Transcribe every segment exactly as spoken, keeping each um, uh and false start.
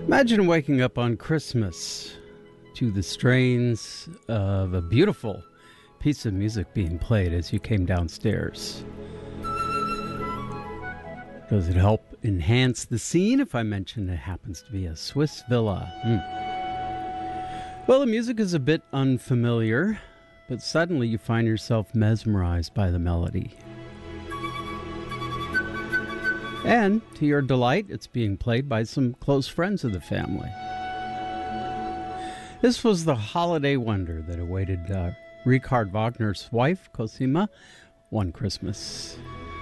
Imagine waking up on Christmas to the strains of a beautiful piece of music being played as you came downstairs. Does it help enhance the scene if I mention it happens to be a Swiss villa? Mm. Well, the music is a bit unfamiliar, but suddenly you find yourself mesmerized by the melody. And, to your delight, it's being played by some close friends of the family. This was the holiday wonder that awaited uh, Richard Wagner's wife, Cosima, one Christmas.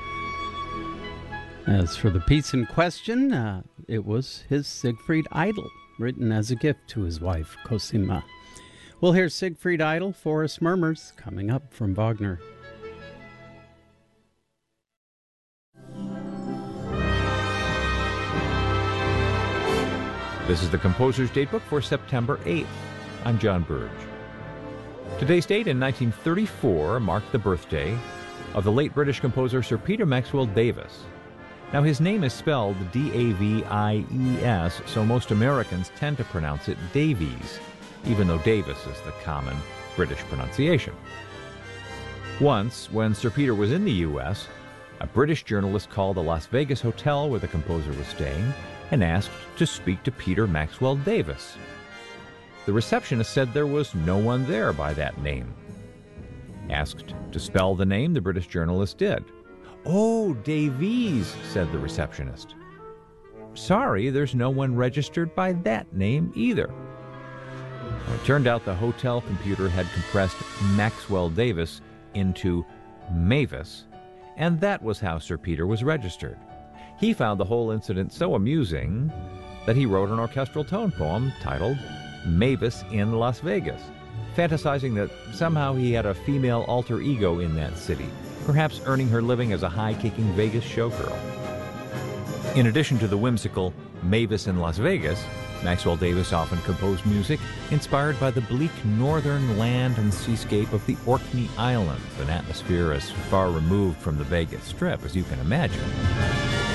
As for the piece in question, uh, it was his Siegfried Idol, written as a gift to his wife, Cosima. We'll hear Siegfried Idol, Forest Murmurs, coming up from Wagner. This is the Composer's Datebook for September eighth. I'm John Burge. Today's date in nineteen thirty-four marked the birthday of the late British composer Sir Peter Maxwell Davies. Now, his name is spelled D A V I E S, so most Americans tend to pronounce it Davies, even though Davis is the common British pronunciation. Once, when Sir Peter was in the U S, a British journalist called the Las Vegas hotel where the composer was staying and asked to speak to Peter Maxwell Davies. The receptionist said there was no one there by that name. Asked to spell the name, the British journalist did. "Oh, Davies," said the receptionist. "Sorry, there's no one registered by that name either." Well, it turned out the hotel computer had compressed Maxwell Davis into Mavis, and that was how Sir Peter was registered. He found the whole incident so amusing that he wrote an orchestral tone poem titled Mavis in Las Vegas, fantasizing that somehow he had a female alter ego in that city, perhaps earning her living as a high-kicking Vegas showgirl. In addition to the whimsical Mavis in Las Vegas, Maxwell Davis often composed music inspired by the bleak northern land and seascape of the Orkney Islands, an atmosphere as far removed from the Vegas Strip as you can imagine.